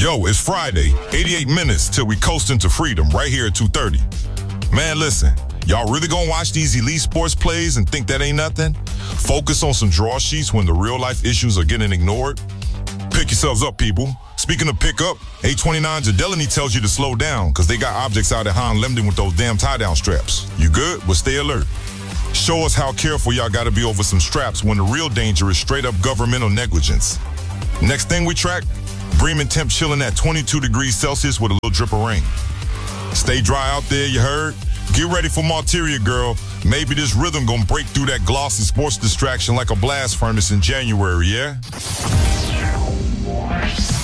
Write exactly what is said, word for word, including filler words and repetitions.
Yo, it's Friday, eighty-eight minutes till we coast into freedom right here at two thirty. Man, listen, y'all really gonna watch these elite sports plays and think that ain't nothing? Focus on some draw sheets when the real life issues are getting ignored? Pick yourselves up, people. Speaking of pick up, eight twenty-nine Jadelany tells you to slow down because they got objects out at Han Lemden with those damn tie-down straps. You good? Well, stay alert. Show us how careful y'all gotta be over some straps when the real danger is straight up governmental negligence. Next thing we track, Bremen temp chilling at twenty-two degrees Celsius with a little drip of rain. Stay dry out there, you heard? Get ready for Martyria, girl. Maybe this rhythm gonna break through that glossy sports distraction like a blast furnace in January, yeah?